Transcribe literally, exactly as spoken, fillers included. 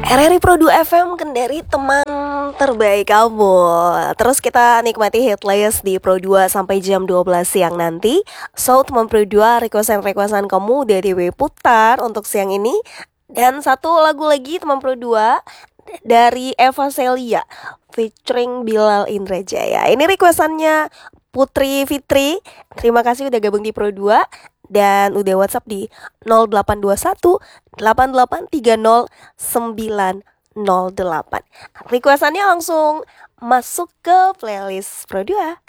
R R I Pro dua F M Kendari, teman terbaik kamu. Terus kita nikmati hitlist di Pro dua sampai jam dua belas siang nanti. So teman Pro dua, requestan-requestan kamu udah Dewi putar untuk siang ini. Dan satu lagu lagi teman Pro dua dari Eva Celia featuring Bilal Indrajaya. Ini requestannya Putri Fitri. Terima kasih udah gabung di Pro dua. Dan udah WhatsApp di nol delapan dua satu delapan delapan tiga nol sembilan nol delapan. Requestannya langsung masuk ke playlist Pro dua.